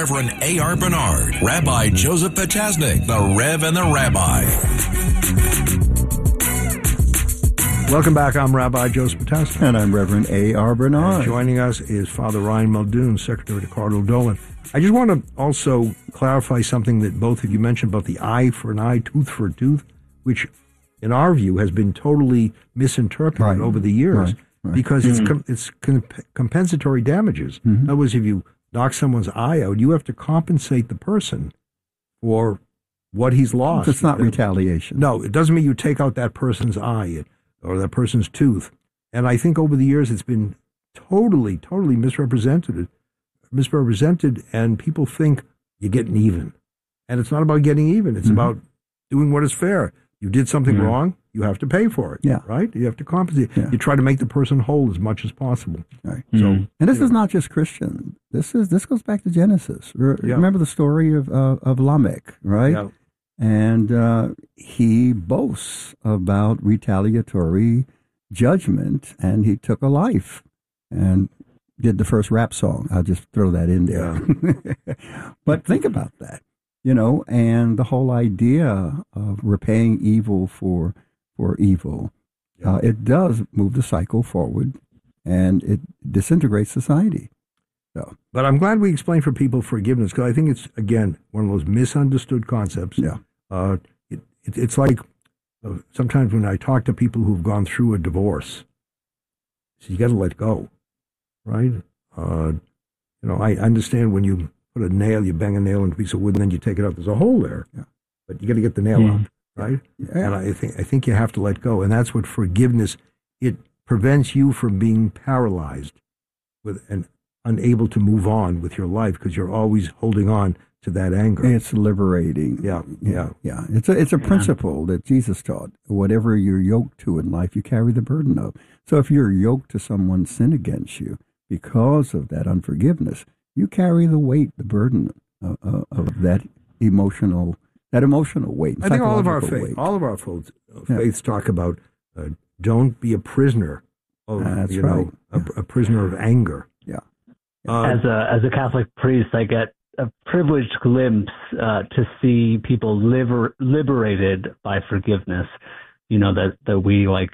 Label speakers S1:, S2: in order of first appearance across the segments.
S1: Reverend A.R. Bernard, Rabbi Joseph Potasnik, the Rev and the Rabbi.
S2: Welcome back. I'm Rabbi Joseph Potasnik.
S3: And I'm Reverend A.R. Bernard.
S2: And joining us is Father Ryan Muldoon, Secretary to Cardinal Dolan. I just want to also clarify something that both of you mentioned about the eye for an eye, tooth for a tooth, which in our view has been totally misinterpreted over the years because it's compensatory damages. In other words, if you knock someone's eye out, you have to compensate the person for what he's lost.
S3: It's not retaliation.
S2: No, it doesn't mean you take out that person's eye or that person's tooth. And I think over the years it's been totally misrepresented, and people think you're getting even. And it's not about getting even. It's about doing what is fair. You did something wrong, you have to pay for it, right? You have to compensate. Yeah. You try to make the person whole as much as possible.
S3: Right. So, and this is not just Christian. This goes back to Genesis. Remember the story of Lamech, right? Yeah. And he boasts about retaliatory judgment, and he took a life and did the first rap song. I'll just throw that in there. Yeah. But think about that. And the whole idea of repaying evil for evil, it does move the cycle forward, and it disintegrates society. So.
S2: But I'm glad we explained for people forgiveness, because I think it's, again, one of those misunderstood concepts. Yeah. It's like sometimes when I talk to people who've gone through a divorce, so you got to let go, right? I understand when you put a nail, you bang a nail into a piece of wood, and then you take it out. There's a hole there, but you got to get the nail out, right? Yeah. And I think you have to let go, and that's what forgiveness. It prevents you from being paralyzed and unable to move on with your life because you're always holding on to that anger.
S3: It's liberating. Yeah. It's a principle that Jesus taught. Whatever you're yoked to in life, you carry the burden of. So if you're yoked to someone's sin against you because of that unforgiveness, you carry the weight, the burden of that emotional weight.
S2: I think all of our faiths talk about don't be a prisoner of a prisoner of anger.
S3: Yeah.
S4: As a Catholic priest, I get a privileged glimpse to see people liberated by forgiveness. That we like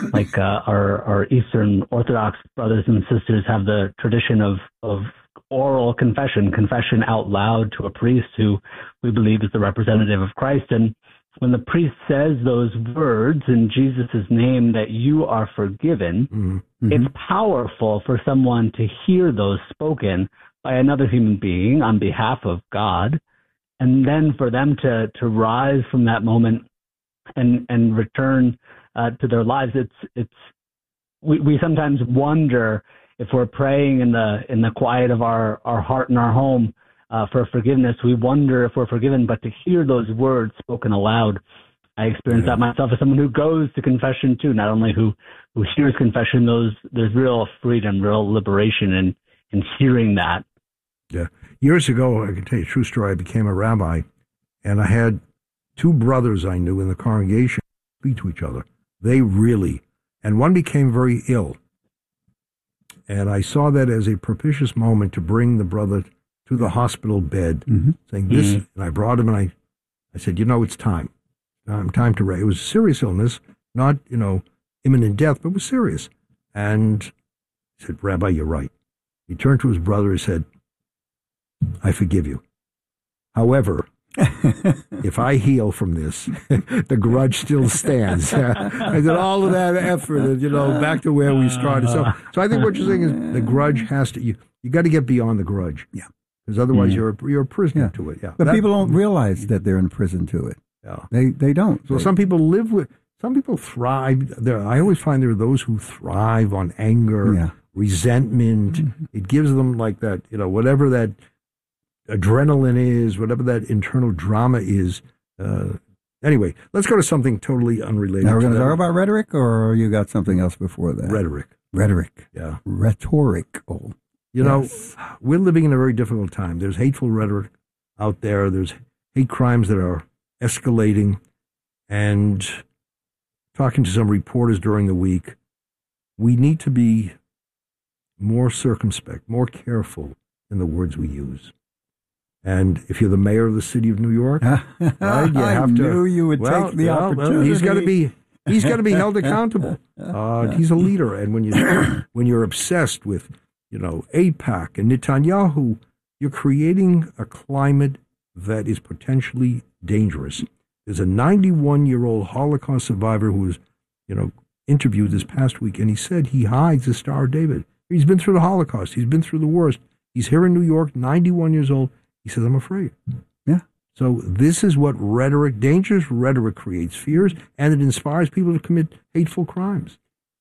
S4: our Eastern Orthodox brothers and sisters have the tradition of oral confession out loud to a priest who we believe is the representative of Christ. And when the priest says those words in Jesus' name that you are forgiven, it's powerful for someone to hear those spoken by another human being on behalf of God, and then for them to rise from that moment and return to their lives. We sometimes wonder if we're praying in the quiet of our heart and our home for forgiveness. We wonder if we're forgiven, but to hear those words spoken aloud, I experience that myself as someone who goes to confession too. Not only who hears confession, there's real freedom, real liberation in hearing that.
S2: Yeah. Years ago, I can tell you a true story. I became a rabbi, and I had two brothers I knew in the congregation speak to each other. And one became very ill. And I saw that as a propitious moment to bring the brother to the hospital bed, saying this. And I brought him, and I said, it's time. Time to it was a serious illness, not, imminent death, but it was serious. And he said, Rabbi, you're right. He turned to his brother and said, I forgive you. However, if I heal from this, the grudge still stands. I did all of that effort, and, back to where we started. So I think what you're saying is the grudge has to, you got to get beyond the grudge.
S3: Yeah.
S2: Because otherwise you're a prisoner to it. Yeah.
S3: But people don't realize that they're in prison to it.
S2: Yeah.
S3: They don't.
S2: So some people thrive. I always find there are those who thrive on anger, resentment. It gives them like that, whatever that adrenaline is, whatever that internal drama is. Anyway, let's go to something totally unrelated.
S3: Now we're going to talk about rhetoric, or you got something else before that? Rhetoric.
S2: Yeah.
S3: Rhetorical.
S2: We're living in a very difficult time. There's hateful rhetoric out there. There's hate crimes that are escalating. And talking to some reporters during the week, we need to be more circumspect, more careful in the words we use. And if you're the mayor of the city of New York, right, you have
S3: I knew you would take the opportunity.
S2: Well, he's got to be held accountable. He's a leader, and when you're obsessed with, AIPAC and Netanyahu, you're creating a climate that is potentially dangerous. There's a 91-year-old Holocaust survivor who was, interviewed this past week, and he said he hides the Star of David. He's been through the Holocaust. He's been through the worst. He's here in New York, 91 years old. He says, I'm afraid.
S3: Yeah.
S2: So this is what dangerous rhetoric creates fears, and it inspires people to commit hateful crimes.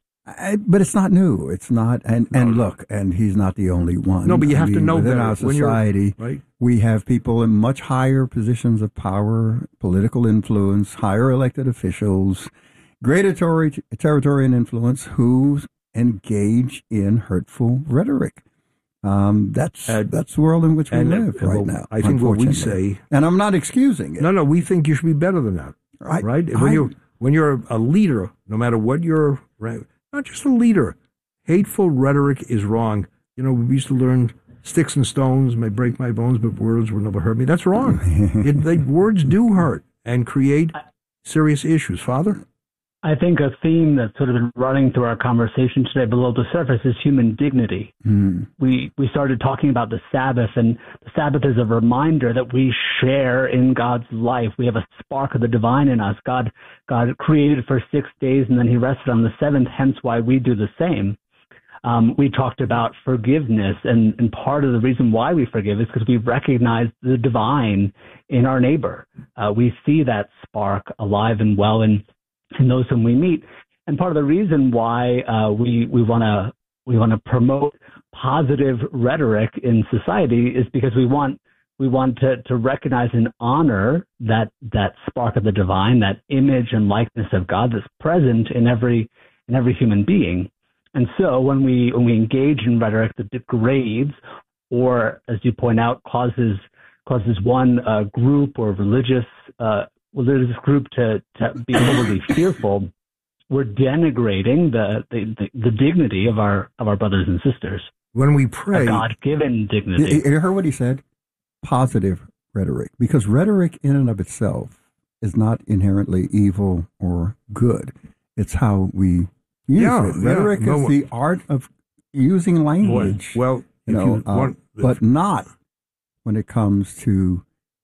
S3: But it's not new. It's not, and look, and he's not the only one.
S2: No, but you have to know
S3: within
S2: that
S3: our society,
S2: right?
S3: We have people in much higher positions of power, political influence, higher elected officials, greater territory and influence who engage in hurtful rhetoric. That's the world in which we live right now.
S2: I think what we say,
S3: and I'm not excusing it.
S2: No, we think you should be better than that, right? When you're a leader, no matter what you're, not just a leader, hateful rhetoric is wrong. We used to learn sticks and stones may break my bones, but words will never hurt me. That's wrong. Words do hurt and create serious issues. Father?
S4: I think a theme that's sort of been running through our conversation today below the surface is human dignity. We started talking about the Sabbath, and the Sabbath is a reminder that we share in God's life. We have a spark of the divine in us. God created for 6 days, and then he rested on the seventh, hence why we do the same. We talked about forgiveness, and part of the reason why we forgive is because we recognize the divine in our neighbor. We see that spark alive and well in those whom we meet. And part of the reason why we want to promote positive rhetoric in society is because we want to recognize and honor that spark of the divine, that image and likeness of God that's present in every human being. And so when we engage in rhetoric that degrades, or as you point out, causes one group or religious group to be overly fearful, we're denigrating the dignity of our brothers and sisters.
S2: When we pray,
S4: a God-given dignity.
S3: You heard what he said? Positive rhetoric, because rhetoric in and of itself is not inherently evil or good. It's how we use it. Rhetoric is the art of using language.
S2: Well,
S3: but not when it comes to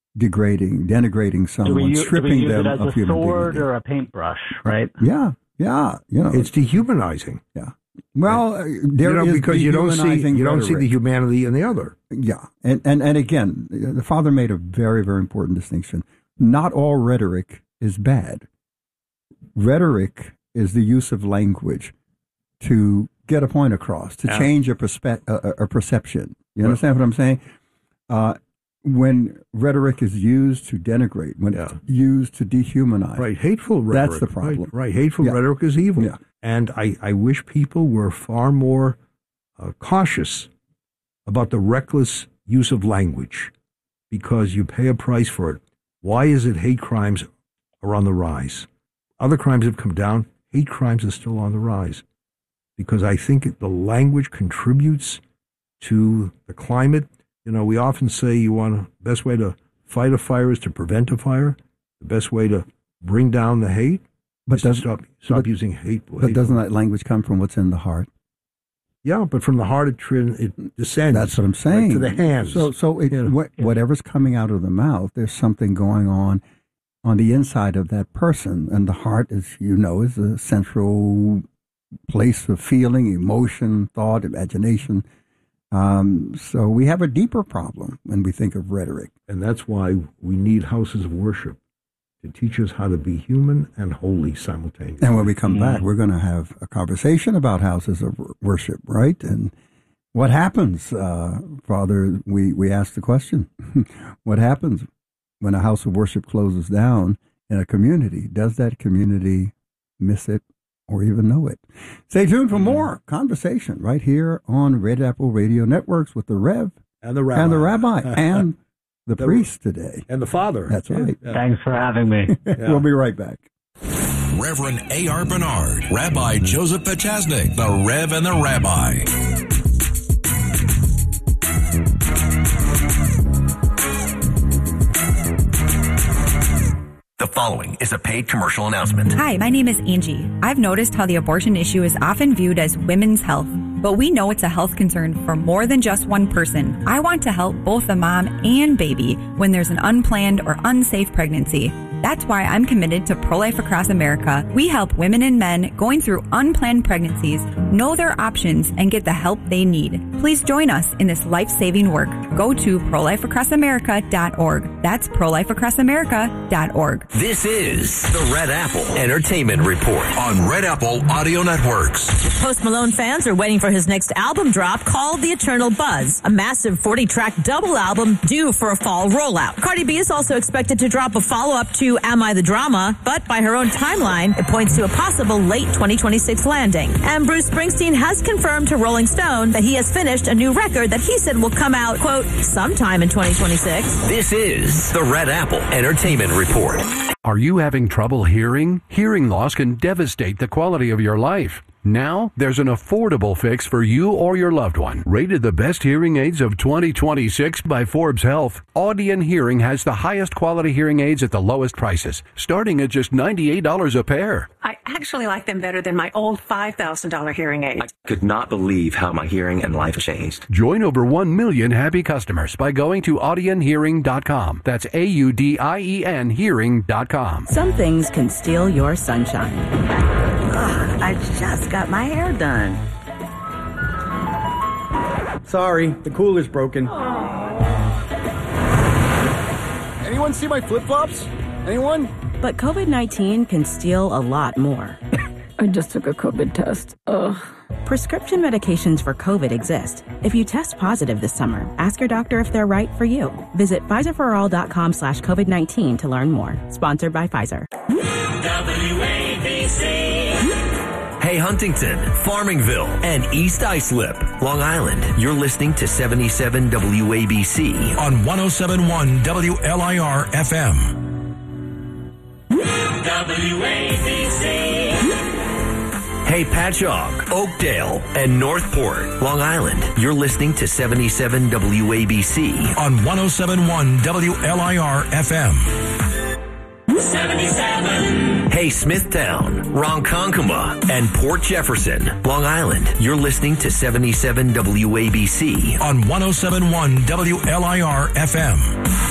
S3: denigrating someone, stripping them of human dignity. Do we use it as a sword
S4: or a paintbrush, right?
S3: Yeah.
S2: It's dehumanizing.
S3: Yeah. Well, there is
S2: because you don't see the humanity in the other.
S3: Yeah, and again, the Father made a very, very important distinction. Not all rhetoric is bad. Rhetoric is the use of language to get a point across, to change a perception. You understand what I'm saying? When rhetoric is used to denigrate, when it's used to dehumanize.
S2: Right, hateful rhetoric.
S3: That's the problem.
S2: Right, hateful rhetoric is evil. Yeah. And I wish people were far more cautious about the reckless use of language, because you pay a price for it. Why is it hate crimes are on the rise? Other crimes have come down. Hate crimes are still on the rise. Because I think the language contributes to the climate. We often say the best way to fight a fire is to prevent a fire. The best way to bring down the hate is to stop using hate.
S3: But doesn't that language come from what's in the heart?
S2: Yeah, but from the heart it descends.
S3: That's what I'm saying.
S2: Right to the hands.
S3: So whatever's coming out of the mouth, there's something going on the inside of that person. And the heart, as you know, is a central place of feeling, emotion, thought, imagination. So we have a deeper problem when we think of rhetoric.
S2: And that's why we need houses of worship to teach us how to be human and holy simultaneously.
S3: And when we come back, we're going to have a conversation about houses of worship, right? And what happens, Father, we asked the question, what happens when a house of worship closes down in a community? Does that community miss it or even know it? Stay tuned for more conversation right here on Red Apple Radio Networks with the Rev
S2: and the Rabbi
S3: and the priest today.
S2: And the Father.
S3: That's right.
S4: Yeah. Thanks for having me.
S3: We'll be right back.
S1: Reverend A.R. Bernard, Rabbi Joseph Potasnik, the Rev and the Rabbi.
S5: The following is a paid commercial announcement.
S6: Hi, my name is Angie. I've noticed how the abortion issue is often viewed as women's health, but we know it's a health concern for more than just one person. I want to help both the mom and baby when there's an unplanned or unsafe pregnancy. That's why I'm committed to Pro-Life Across America. We help women and men going through unplanned pregnancies know their options and get the help they need. Please join us in this life-saving work. Go to prolifeacrossamerica.org. That's prolifeacrossamerica.org.
S5: This is the Red Apple Entertainment Report
S1: on Red Apple Audio Networks.
S7: Post Malone fans are waiting for his next album drop called The Eternal Buzz, a massive 40-track double album due for a fall rollout. Cardi B is also expected to drop a follow-up to Am I the Drama, but by her own timeline, it points to a possible late 2026 landing. And Bruce Springsteen has confirmed to Rolling Stone that he has finished a new record that he said will come out, quote, sometime in 2026.
S5: This is the Red Apple Entertainment Report.
S8: Are you having trouble hearing? Hearing loss can devastate the quality of your life. Now, there's an affordable fix for you or your loved one. Rated the best hearing aids of 2026 by Forbes Health, Audion Hearing has the highest quality hearing aids at the lowest prices, starting at just $98 a pair.
S9: I actually like them better than my old $5,000 hearing aid.
S10: I could not believe how my hearing and life changed.
S8: Join over 1 million happy customers by going to audionhearing.com. That's AUDIEN hearing.com.
S11: Some things can steal your sunshine. Ugh, I just got my hair done.
S12: Sorry, the cooler's broken. Anyone see my flip-flops? Anyone?
S11: But COVID-19 can steal a lot more.
S13: I just took a COVID test. Ugh.
S11: Prescription medications for COVID exist. If you test positive this summer, ask your doctor if they're right for you. Visit PfizerForAll.com/COVID-19 to learn more. Sponsored by Pfizer.
S5: WABC. Hey, Huntington, Farmingville, and East Islip, Long Island. You're listening to 77 WABC
S1: on 107.1 WLIR FM.
S5: WABC. Hey, Patchogue, Oakdale, and Northport, Long Island. You're listening to 77 WABC
S1: on 107.1 WLIR FM.
S5: 77. Hey, Smithtown, Ronkonkoma, and Port Jefferson, Long Island. You're listening to 77 WABC
S1: on 107.1 WLIR FM.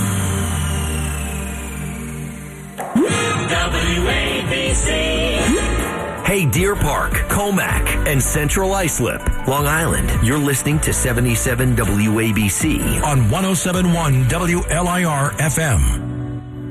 S5: WABC. Hey, Deer Park, Comac, and Central Islip, Long Island. You're listening to 77 WABC
S1: on 107.1 WLIR FM.